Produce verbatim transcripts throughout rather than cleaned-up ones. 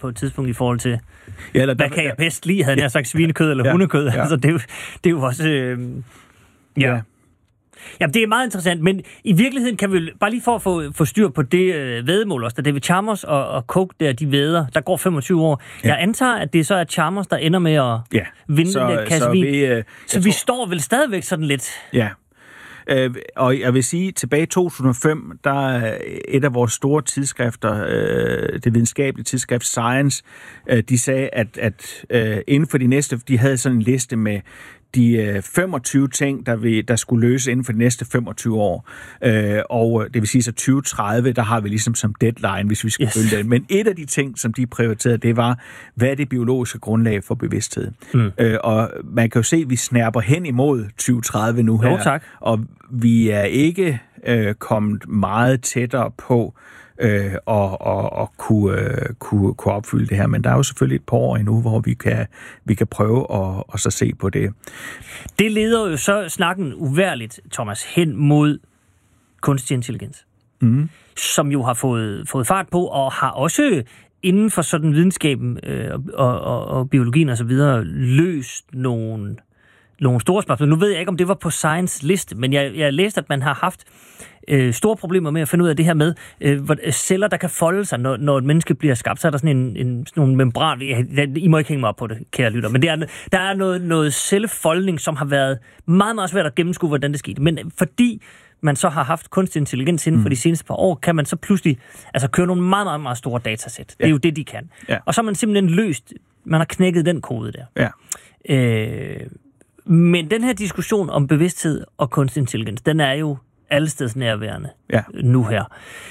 på et tidspunkt i forhold til, ja, eller, hvad der, kan jeg bedst lide, havde jeg sagt svinekød eller ja, hundekød. Ja. Altså, det, er jo, det er jo også... Øh, ja. ja. Jamen, det er meget interessant, men i virkeligheden kan vi bare lige for at få, få styr på det øh, væddemål også, da David Chalmers og, og Coke der, de væder, der går femogtyve år. Ja. Jeg antager, at det så er Chalmers, der ender med at ja. vinde så, den der kasse vin. Så, vi, øh, så vi tror... står vel stadigvæk sådan lidt... Ja. Øh, og jeg vil sige, tilbage i to tusind og fem, der er et af vores store tidsskrifter, øh, det videnskabelige tidsskrift Science, øh, de sagde, at, at øh, inden for de næste, de havde sådan en liste med de øh, femogtyve ting, der, vi, der skulle løse inden for de næste femogtyve år. Øh, og det vil sige, så tyve tredive, der har vi ligesom som deadline, hvis vi skal yes. følge det. Men et af de ting, som de prioriterede, det var, hvad er det biologiske grundlag for bevidsthed? Mm. Øh, og man kan jo se, at vi snærper hen imod tyve tredive nu her. Jo, tak. Og vi er ikke øh, kommet meget tættere på øh, og, og, og kunne, øh, kunne, kunne opfylde det her. Men der er jo selvfølgelig et par år endnu, hvor vi kan, vi kan prøve at, at så se på det. Det leder jo så snakken uværligt, Thomas, hen mod kunstig intelligens, mm. som jo har fået, fået fart på, og har også inden for sådan videnskaben øh, og, og, og biologien og så videre løst nogle... nogle store spørgsmål. Nu ved jeg ikke, om det var på Science liste, men jeg, jeg læste, at man har haft øh, store problemer med at finde ud af det her med øh, hvor, celler, der kan folde sig, når, når et menneske bliver skabt. Så er der sådan en, en sådan nogle membran. I må ikke hænge mig op på det, kære lytter, men det er, der er noget, noget cellefoldning, som har været meget, meget svært at gennemskue, hvordan det skete. Men fordi man så har haft kunstig intelligens inden for de seneste par år, kan man så pludselig altså køre nogle meget, meget, meget store datasæt. Det er ja. jo det, de kan. Ja. Og så har man simpelthen løst, man har knækket den kode der. Ja. Øh, Men den her diskussion om bevidsthed og kunstig intelligens, den er jo allesteds nærværende ja. nu her.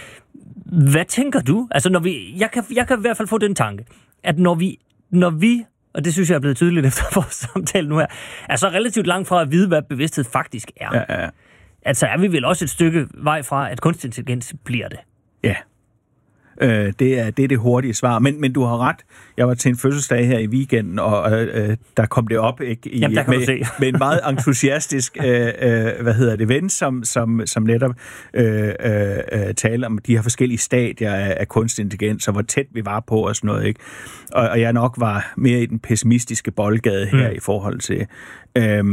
Hvad tænker du? Altså, når vi, jeg, kan, jeg kan i hvert fald få den tanke, at når vi, når vi, og det synes jeg er blevet tydeligt efter vores samtale nu her, er så relativt langt fra at vide, hvad bevidsthed faktisk er. Ja, ja, ja. Altså er vi vel også et stykke vej fra, at kunstig intelligens bliver det. Ja. Øh, det, er, det er det hurtige svar. Men, men du har ret. Jeg var til en fødselsdag her i weekenden, og øh, der kom det op ikke, i, Jamen, med, med en meget entusiastisk øh, øh, hvad hedder det, ven, som, som, som netop øh, øh, taler om de her forskellige stadier af, af kunstig intelligens, og hvor tæt vi var på og sådan noget. Ikke? Og, og jeg nok var mere i den pessimistiske boldgade her mm. i forhold til... Øh,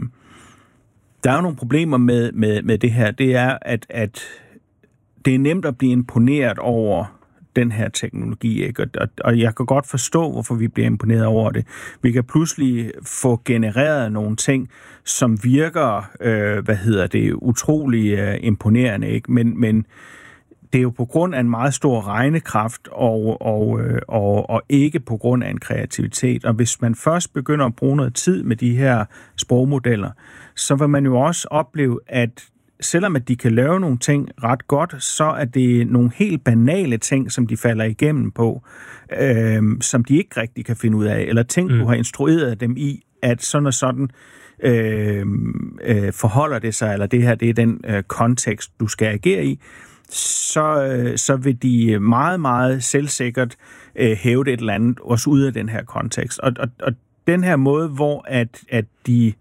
der er jo nogle problemer med, med, med det her. Det er, at, at det er nemt at blive imponeret over den her teknologi, ikke? Og, og jeg kan godt forstå, hvorfor vi bliver imponeret over det. Vi kan pludselig få genereret nogle ting, som virker, øh, hvad hedder det, utrolig øh, imponerende, ikke? Men, men det er jo på grund af en meget stor regnekraft, og, og, øh, og, og ikke på grund af en kreativitet. Og hvis man først begynder at bruge noget tid med de her sprogmodeller, så vil man jo også opleve, at selvom at de kan lave nogle ting ret godt, så er det nogle helt banale ting, som de falder igennem på, øh, som de ikke rigtig kan finde ud af, eller ting, mm. du har instrueret dem i, at sådan og sådan øh, øh, forholder det sig, eller det her, det er den øh, kontekst, du skal agere i, så, øh, så vil de meget, meget selvsikkert øh, hæve det et eller andet, også ud af den her kontekst. Og, og, og den her måde, hvor at, at de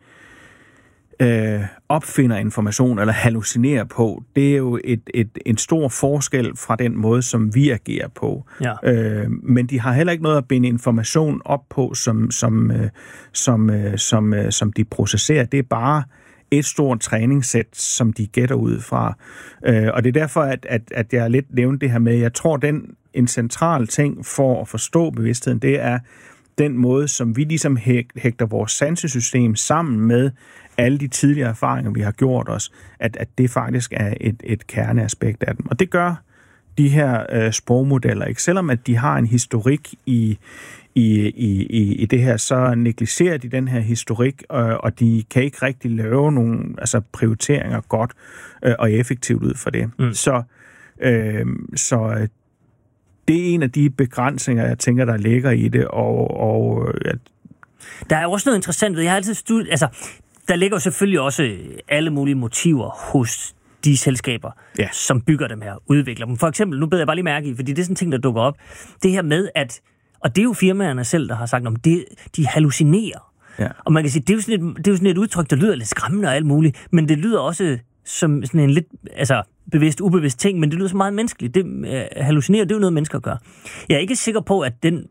Øh, opfinder information eller hallucinerer på, det er jo et, et, en stor forskel fra den måde, som vi agerer på. Ja. Øh, men de har heller ikke noget at binde information op på, som, som, øh, som, øh, som, øh, som de processerer. Det er bare et stort træningssæt, som de gætter ud fra. Øh, og det er derfor, at, at, at jeg lidt nævnte det her med, jeg tror, den en central ting for at forstå bevidstheden, det er den måde, som vi ligesom hægter vores sansesystem sammen med alle de tidligere erfaringer, vi har gjort os, at, at det faktisk er et, et kerneaspekt af dem. Og det gør de her øh, sprogmodeller, ikke? Selvom at de har en historik i, i, i, i, i det her, så negligerer de den her historik, øh, og de kan ikke rigtig lave nogle altså, prioriteringer godt øh, og effektivt ud for det. Mm. Så, øh, så det er en af de begrænsninger, jeg tænker, der ligger i det, og, og ja. Der er også noget interessant ved, jeg har altid studiet, altså, der ligger jo selvfølgelig også alle mulige motiver hos de selskaber, ja. som bygger dem her, udvikler dem. For eksempel, nu beder jeg bare lige mærke i, fordi det er sådan en ting, der dukker op, det her med, at, og det er jo firmaerne selv, der har sagt, om det, de hallucinerer. Ja. Og man kan sige, det er, jo sådan et, det er jo sådan et udtryk, der lyder lidt skræmmende og alt muligt, men det lyder også som sådan en lidt, altså bevidst, ubevidst ting, men det lyder så meget menneskeligt. Det, uh, hallucinere, det er jo noget, mennesker gør. Jeg er ikke sikker på, at den